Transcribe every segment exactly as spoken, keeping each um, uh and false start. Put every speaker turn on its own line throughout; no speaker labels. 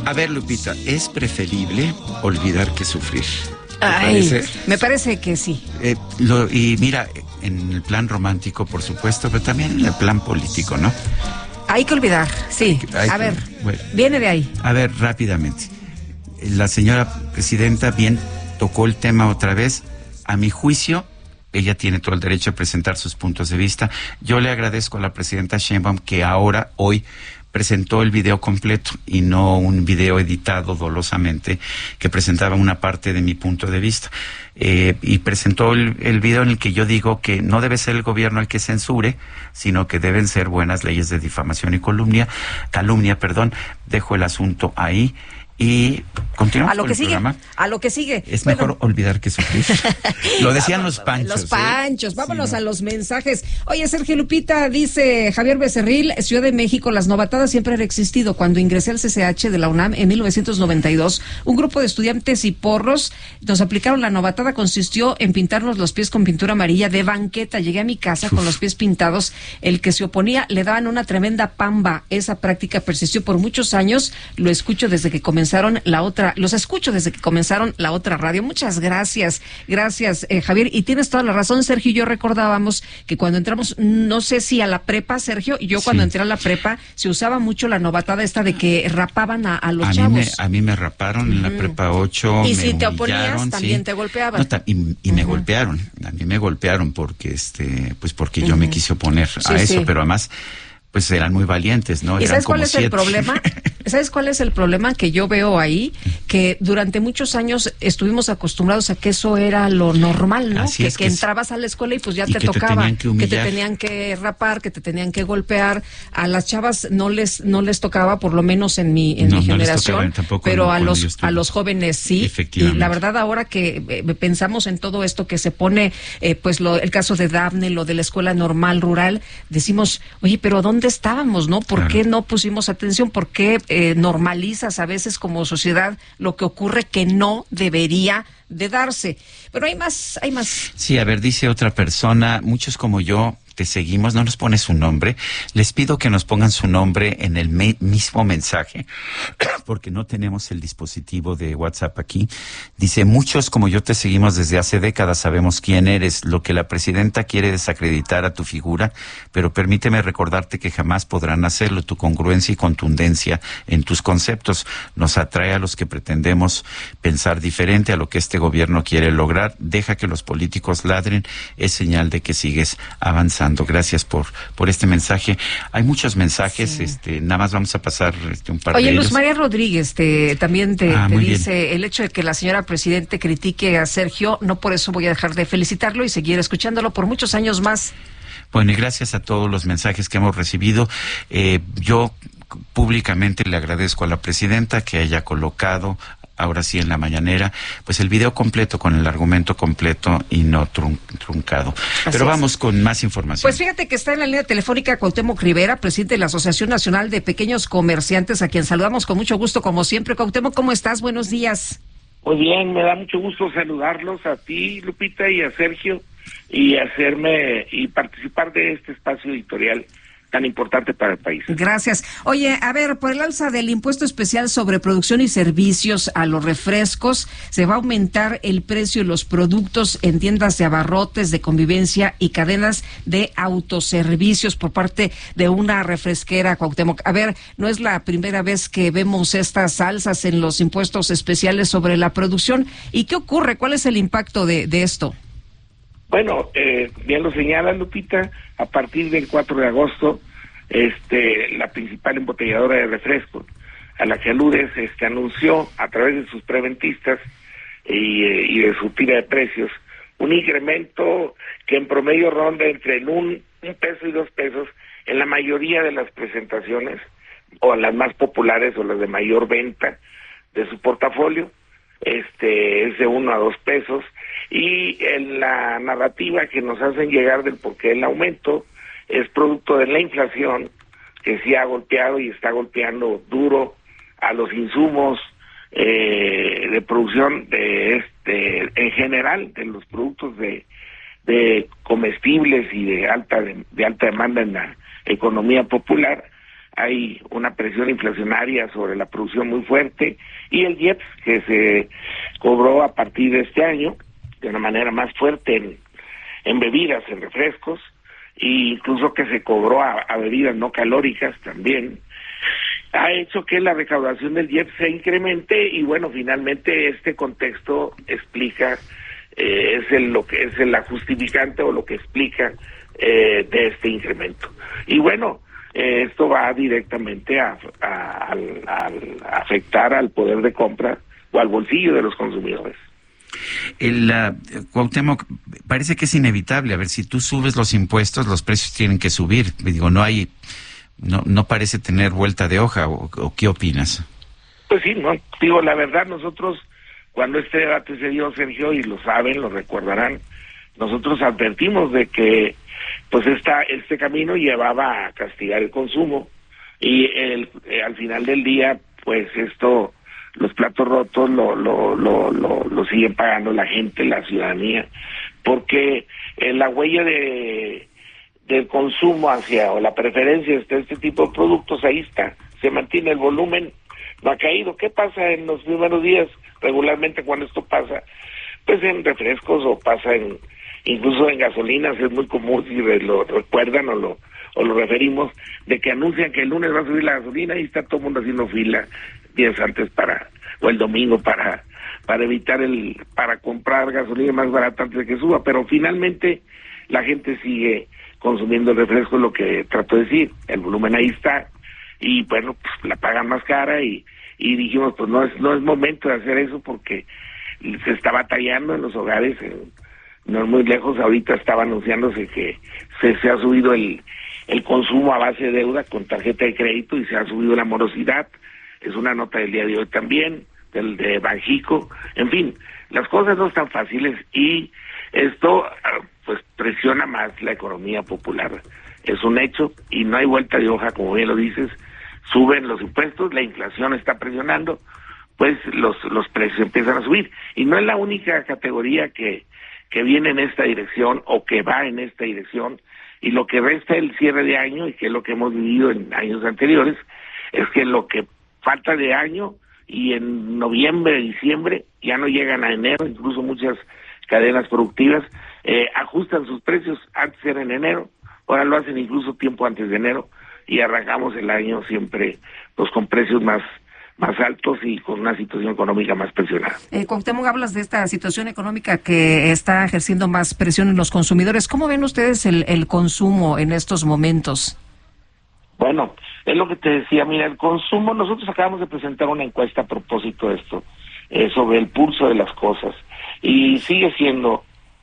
A ver, Lupita, es preferible olvidar que sufrir.
Ay, parece? Me parece que sí.
Eh, lo, y mira, en el plan romántico, por supuesto, pero también en el plan político, ¿no?
Hay que olvidar, sí. Hay a que, ver, bueno, viene de ahí.
A ver, rápidamente. La señora presidenta bien tocó el tema otra vez. A mi juicio, ella tiene todo el derecho a presentar sus puntos de vista. Yo le agradezco a la presidenta Sheinbaum que ahora, hoy, presentó el video completo y no un video editado dolosamente que presentaba una parte de mi punto de vista. Eh, y presentó el, el video en el que yo digo que no debe ser el gobierno el que censure, sino que deben ser buenas leyes de difamación y calumnia, calumnia, perdón. Dejo el asunto ahí. Y continuamos
a lo
con
que
el
sigue,
programa.
A lo que sigue.
Es bueno, mejor olvidar que sufrir. Lo decían los panchos.
Los panchos. ¿eh? Vámonos sí,
no.
a los mensajes. Oye, Sergio Lupita, dice Javier Becerril, Ciudad de México, las novatadas siempre han existido. Cuando ingresé al C C H de la UNAM en mil novecientos noventa y dos, un grupo de estudiantes y porros nos aplicaron la novatada. Consistió en pintarnos los pies con pintura amarilla de banqueta. Llegué a mi casa Uf. con los pies pintados. El que se oponía le daban una tremenda pamba. Esa práctica persistió por muchos años. Lo escucho desde que comenzaron la otra, los escucho desde que comenzaron la otra radio. Muchas gracias, gracias eh, Javier, y tienes toda la razón, Sergio y yo recordábamos que cuando entramos, no sé si a la prepa, Sergio, y yo cuando sí. entré a la prepa, se usaba mucho la novatada esta de que rapaban a, a los
a
chavos.
Mí me, a mí me raparon en la prepa ocho,
y
me
si te
oponías,
sí. también te golpeaban.
No, ta- y y uh-huh. me golpearon, a mí me golpearon porque, este, pues porque uh-huh. yo me quise oponer sí, a eso, sí. pero además pues eran muy valientes, ¿no?
¿Y
eran
sabes cuál
como
es
siete.
el problema? ¿Sabes cuál es el problema que yo veo ahí? Que durante muchos años estuvimos acostumbrados a que eso era lo normal, ¿no?
Así
que,
es
que
que
entrabas a la escuela y pues ya
y
te
que
tocaba,
te tenían que,
que te tenían que rapar, que te tenían que golpear. A las chavas no les no les tocaba, por lo menos en mi en
no,
mi
no
generación,
tampoco
pero
no,
a los a los jóvenes sí. Y la verdad ahora que eh, pensamos en todo esto que se pone, eh, pues lo, el caso de Dafne, lo de la escuela normal rural, decimos, oye, pero ¿dónde estábamos, no? ¿Por claro. qué no pusimos atención? ¿Por qué eh, normalizas a veces como sociedad lo que ocurre que no debería de darse? Pero hay más, hay más.
Sí, a ver, dice otra persona, muchos como yo te seguimos, no nos pone su nombre. Les pido que nos pongan su nombre en el me- mismo mensaje, porque no tenemos el dispositivo de WhatsApp aquí. Dice, muchos como yo te seguimos desde hace décadas, sabemos quién eres. Lo que la presidenta quiere desacreditar a tu figura, pero permíteme recordarte que jamás podrán hacerlo. Tu congruencia y contundencia en tus conceptos nos atrae a los que pretendemos pensar diferente a lo que este gobierno quiere lograr. Deja que los políticos ladren, es señal de que sigues avanzando. Gracias por por este mensaje. Hay muchos mensajes, sí. este, nada más vamos a pasar este, un par
Oye,
de ellos.
Luz María Rodríguez te, también te,
ah,
te dice,
bien.
el hecho de que la señora Presidente critique a Sergio, no por eso voy a dejar de felicitarlo y seguir escuchándolo por muchos años más.
Bueno, y gracias a todos los mensajes que hemos recibido. Eh, yo públicamente le agradezco a la Presidenta que haya colocado ahora sí en la mañanera, pues el video completo con el argumento completo y no trun- truncado. Así Pero vamos es. con más información.
Pues fíjate que está en la línea telefónica Cuauhtémoc Rivera, presidente de la Asociación Nacional de Pequeños Comerciantes, a quien saludamos con mucho gusto como siempre. Cuauhtémoc, ¿cómo estás? Buenos días.
Muy bien, me da mucho gusto saludarlos a ti, Lupita, y a Sergio, y hacerme y participar de este espacio editorial tan importante para el país.
Gracias. Oye, a ver, por el alza del impuesto especial sobre producción y servicios a los refrescos, se va a aumentar el precio de los productos en tiendas de abarrotes, de convivencia y cadenas de autoservicios por parte de una refresquera, Cuauhtémoc. A ver, no es la primera vez que vemos estas alzas en los impuestos especiales sobre la producción. ¿Y qué ocurre? ¿Cuál es el impacto de, de esto?
Bueno, eh, bien lo señala Lupita, a partir del cuatro de agosto, este, la principal embotelladora de refrescos, a la que aludes, este, anunció a través de sus preventistas y, eh, y de su tira de precios, un incremento que en promedio ronda entre el un, un peso y dos pesos en la mayoría de las presentaciones, o las más populares o las de mayor venta de su portafolio. Este es de uno a dos pesos, y en la narrativa que nos hacen llegar del porqué del aumento es producto de la inflación, que sí ha golpeado y está golpeando duro a los insumos eh, de producción de este en general, de los productos de de comestibles y de alta de, de alta demanda en la economía popular, hay una presión inflacionaria sobre la producción muy fuerte, y el I E P S que se cobró a partir de este año de una manera más fuerte en, en bebidas, en refrescos, e incluso que se cobró a, a bebidas no calóricas también, ha hecho que la recaudación del I E P S se incremente, y bueno, finalmente este contexto explica, eh, es el, lo que es la justificante o lo que explica eh, de este incremento. Y bueno, eh, esto va directamente a, a, a, a, a afectar al poder de compra o al bolsillo de los consumidores.
El uh, Cuauhtémoc, parece que es inevitable. A ver, si tú subes los impuestos, los precios tienen que subir. Digo, no hay, no, no parece tener vuelta de hoja. ¿O, o qué opinas?
Pues sí, no, digo, la verdad, nosotros, cuando este debate se dio, Sergio, y lo saben, lo recordarán, nosotros advertimos de que pues esta, este camino llevaba a castigar el consumo, y el, eh, al final del día, pues esto, los platos rotos lo, lo, lo, lo, lo siguen pagando la gente, la ciudadanía, porque eh, la huella de del consumo hacia, o la preferencia de este tipo de productos, ahí está, se mantiene el volumen, no ha caído. ¿Qué pasa en los primeros días? Regularmente cuando esto pasa, pues en refrescos, o pasa en incluso en gasolinas, es muy común, si lo recuerdan o lo o lo referimos, de que anuncian que el lunes va a subir la gasolina y está todo el mundo haciendo fila días antes para, o el domingo para para evitar el, para comprar gasolina más barata antes de que suba, pero finalmente la gente sigue consumiendo el refresco, lo que trato de decir, el volumen ahí está, y bueno, pues la pagan más cara, y y dijimos, pues no es no es momento de hacer eso, porque se está batallando en los hogares, en, no es muy lejos, ahorita estaba anunciándose que se, se ha subido el, el consumo a base de deuda con tarjeta de crédito, y se ha subido la morosidad, es una nota del día de hoy también, del de Banjico, en fin, las cosas no están fáciles, y esto pues presiona más la economía popular, es un hecho, y no hay vuelta de hoja, como bien lo dices, suben los impuestos, la inflación está presionando, pues los los precios empiezan a subir, y no es la única categoría que que viene en esta dirección o que va en esta dirección, y lo que resta el cierre de año, y que es lo que hemos vivido en años anteriores, es que lo que falta de año, y en noviembre, diciembre, ya no llegan a enero, incluso muchas cadenas productivas eh, ajustan sus precios, antes era en enero, ahora lo hacen incluso tiempo antes de enero, y arrancamos el año siempre pues con precios más más altos y con una situación económica más presionada.
Eh, Cuauhtémoc, hablas de esta situación económica que está ejerciendo más presión en los consumidores. ¿Cómo ven ustedes el, el consumo en estos momentos?
Bueno, es lo que te decía, mira, el consumo, nosotros acabamos de presentar una encuesta a propósito de esto, eh, sobre el pulso de las cosas, y sigue siendo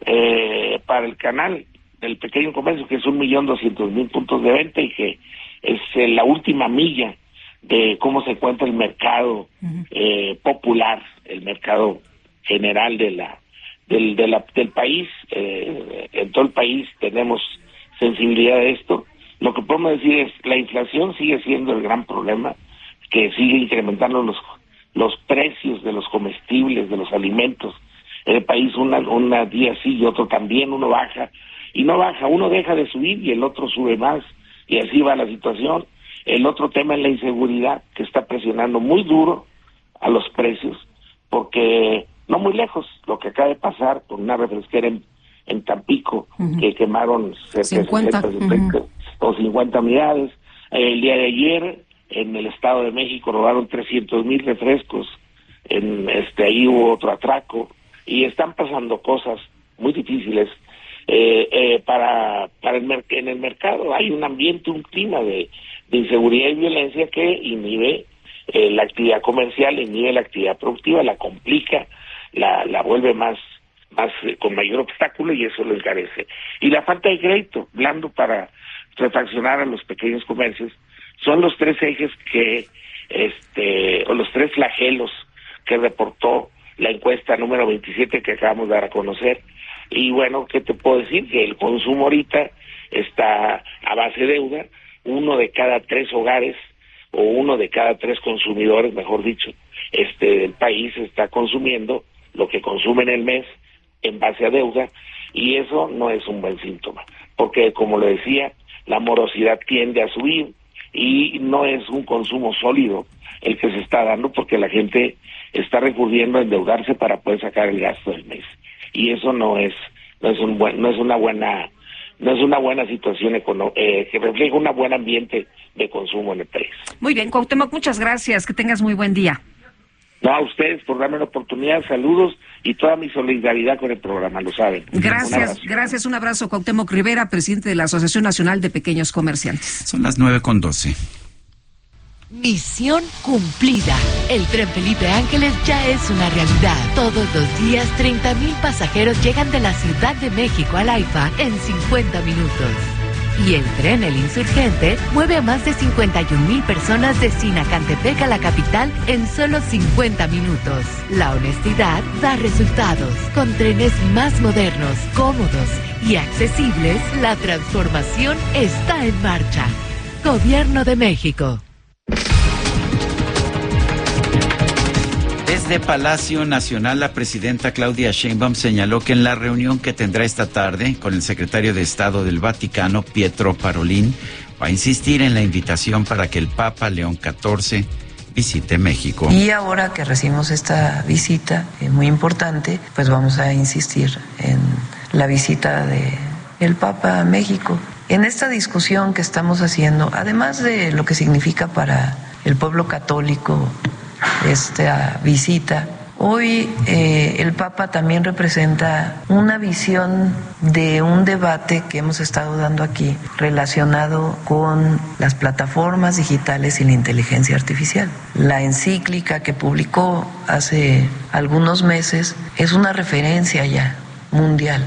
eh, para el canal del pequeño comercio, que es un millón doscientos mil puntos de venta, y que es eh, la última milla de cómo se encuentra el mercado uh-huh. eh, popular, el mercado general de la del de la, del país. Eh, en todo el país tenemos sensibilidad a esto. Lo que podemos decir es la inflación sigue siendo el gran problema, que sigue incrementando los los precios de los comestibles, de los alimentos. En el país una, una día sí y otro también, uno baja y no baja, uno deja de subir y el otro sube más, y así va la situación. El otro tema es la inseguridad, que está presionando muy duro a los precios, porque no muy lejos, lo que acaba de pasar con una refresquera en, en Tampico, uh-huh. que quemaron cerca
cincuenta,
de sesenta, uh-huh. o cincuenta unidades. El día de ayer, en el Estado de México, robaron trescientos mil refrescos, en este ahí hubo otro atraco, y están pasando cosas muy difíciles. Eh, eh, para para el mer- en el mercado hay un ambiente, un clima de, de inseguridad y violencia que inhibe eh, la actividad comercial, inhibe la actividad productiva, la complica, la la vuelve más más eh, con mayor obstáculo, y eso lo encarece. Y la falta de crédito blando para refaccionar a los pequeños comercios son los tres ejes que este o los tres flagelos que reportó la encuesta número veintisiete que acabamos de dar a conocer. Y bueno, ¿qué te puedo decir? Que el consumo ahorita está a base de deuda, uno de cada tres hogares, o uno de cada tres consumidores, mejor dicho, este del país está consumiendo lo que consume en el mes en base a deuda, y eso no es un buen síntoma, porque como le decía, la morosidad tiende a subir, y no es un consumo sólido el que se está dando, porque la gente está recurriendo a endeudarse para poder sacar el gasto del mes, y eso no es no es un buen, no es una buena no es una buena situación económica eh, que refleja un buen ambiente de consumo en el país.
Muy bien, Cuauhtémoc, muchas gracias, que tengas muy buen día.
No, a ustedes por darme la oportunidad, saludos y toda mi solidaridad con el programa, lo saben.
Gracias, un gracias, un abrazo, Cuauhtémoc Rivera, presidente de la Asociación Nacional de Pequeños Comerciantes.
Son las nueve con doce.
Misión cumplida. El tren Felipe Ángeles ya es una realidad. Todos los días, treinta mil pasajeros llegan de la Ciudad de México al AIFA en cincuenta minutos. Y el tren El Insurgente mueve a más de cincuenta y un mil personas de Sinacantepec a la capital en solo cincuenta minutos. La honestidad da resultados. Con trenes más modernos, cómodos y accesibles, la transformación está en marcha. Gobierno de México.
Desde Palacio Nacional, la presidenta Claudia Sheinbaum señaló que en la reunión que tendrá esta tarde con el secretario de Estado del Vaticano, Pietro Parolin, va a insistir en la invitación para que el Papa León catorce visite México.
Y ahora que recibimos esta visita eh, muy importante, pues vamos a insistir en la visita de el Papa a México. En esta discusión que estamos haciendo, además de lo que significa para el pueblo católico esta visita, hoy eh, el Papa también representa una visión de un debate que hemos estado dando aquí relacionado con las plataformas digitales y la inteligencia artificial. La encíclica que publicó hace algunos meses es una referencia ya mundial.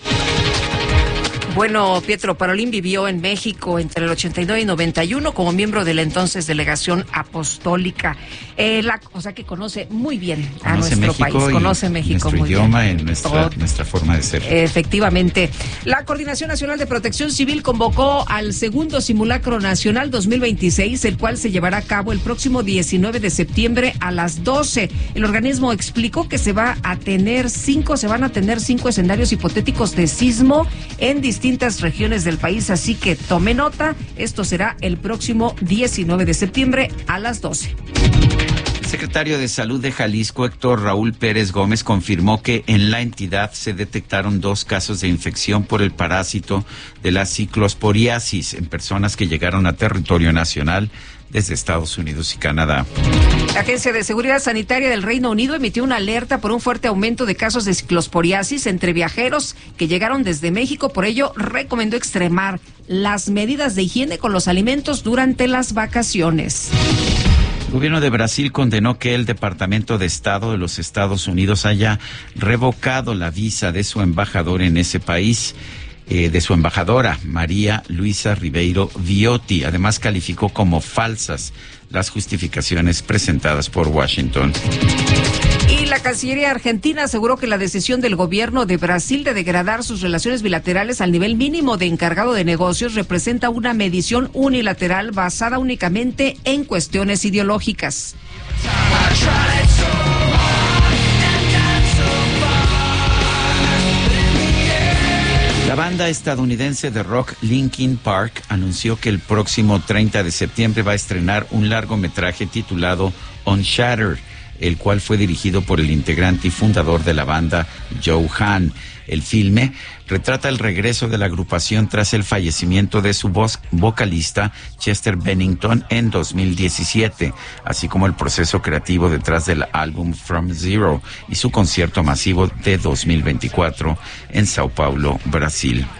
Bueno, Pietro Parolin vivió en México entre el ochenta y nueve y noventa y uno como miembro de la entonces delegación apostólica. Eh, la, o sea que conoce muy bien a
conoce
nuestro
México
país, conoce México
nuestro
muy
idioma,
bien.
En nuestra, nuestra forma de ser.
Efectivamente. La Coordinación Nacional de Protección Civil convocó al segundo simulacro nacional dos mil veintiséis, el cual se llevará a cabo el próximo diecinueve de septiembre a las doce. El organismo explicó que se va a tener cinco, se van a tener cinco escenarios hipotéticos de sismo en distintas regiones del país, así que tome nota, esto será el próximo diecinueve de septiembre a las doce.
El secretario de Salud de Jalisco, Héctor Raúl Pérez Gómez, confirmó que en la entidad se detectaron dos casos de infección por el parásito de la ciclosporiasis en personas que llegaron a territorio nacional desde Estados Unidos y Canadá.
La Agencia de Seguridad Sanitaria del Reino Unido emitió una alerta por un fuerte aumento de casos de ciclosporiasis entre viajeros que llegaron desde México. Por ello, recomendó extremar las medidas de higiene con los alimentos durante las vacaciones.
El gobierno de Brasil condenó que el Departamento de Estado de los Estados Unidos haya revocado la visa de su embajador en ese país. Eh, de su embajadora, María Luisa Ribeiro Viotti. Además, calificó como falsas las justificaciones presentadas por Washington.
Y la Cancillería Argentina aseguró que la decisión del gobierno de Brasil de degradar sus relaciones bilaterales al nivel mínimo de encargado de negocios representa una medición unilateral basada únicamente en cuestiones ideológicas.
La banda estadounidense de rock Linkin Park anunció que el próximo treinta de septiembre va a estrenar un largometraje titulado Unshattered, el cual fue dirigido por el integrante y fundador de la banda, Joe Hahn. El filme retrata el regreso de la agrupación tras el fallecimiento de su voz vocalista Chester Bennington en dos mil diecisiete, así como el proceso creativo detrás del álbum From Zero y su concierto masivo de dos mil veinticuatro en Sao Paulo, Brasil.